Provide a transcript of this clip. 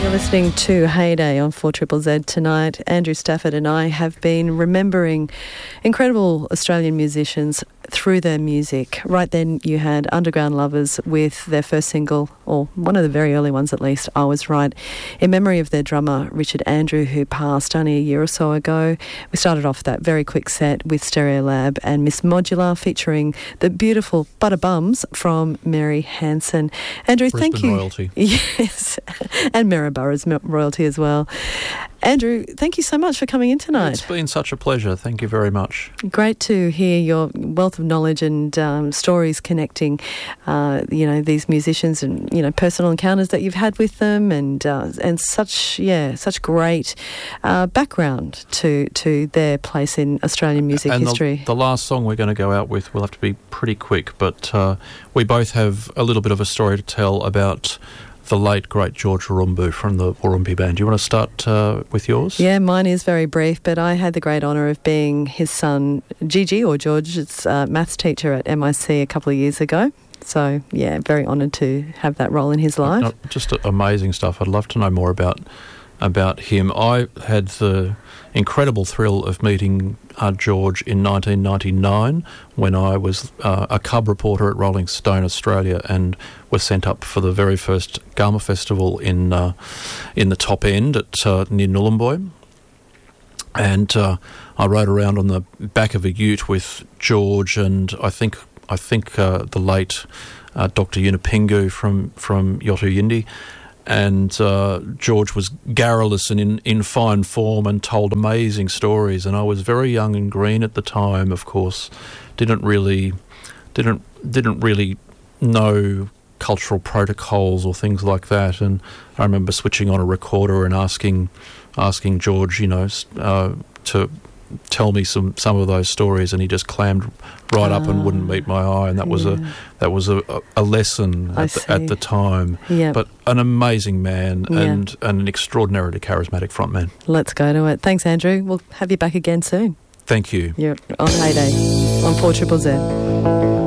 You're listening to Heyday on 4ZZZ tonight. Andrew Stafford and I have been remembering incredible Australian musicians through their music. Right then you had Underground Lovers with their first single, or one of the very early ones at least, I Was Right, in memory of their drummer Richard Andrew, who passed only a year or so ago. We started off that very quick set with Stereolab and Miss Modular, featuring the beautiful Butter Bums from Mary Hansen. Andrew, Brisbane thank you. royalty. Yes, and Maryborough royalty as well. Andrew, thank you so much for coming in tonight. It's been such a pleasure. Thank you very much. Great to hear your wealth of knowledge and stories connecting, these musicians and, personal encounters that you've had with them and such great background to their place in Australian music history. The last song we're going to go out with will have to be pretty quick, but we both have a little bit of a story to tell about the late, great George Warumbu from the Warumpi Band. Do you want to start with yours? Yeah, mine is very brief, but I had the great honour of being his son, Gigi, or George's maths teacher at MIC a couple of years ago. So, yeah, very honoured to have that role in his life. Just amazing stuff. I'd love to know more about him. I had the incredible thrill of meeting George in 1999 when I was a cub reporter at Rolling Stone Australia and was sent up for the very first Gama Festival in the top end at near Nhulunbuy. And I rode around on the back of a ute with George and I think the late Dr. Yunupingu from Yothu Yindi. And George was garrulous and in fine form and told amazing stories. And I was very young and green at the time, of course. Didn't really know cultural protocols or things like that. And I remember switching on a recorder and asking George, to tell me some of those stories, and he just clammed right up and wouldn't meet my eye, and that was a lesson at the time. Yep. But an amazing man and an extraordinarily charismatic frontman. Let's go to it. Thanks, Andrew. We'll have you back again soon. Thank you. You're on Heyday on 4ZZZ.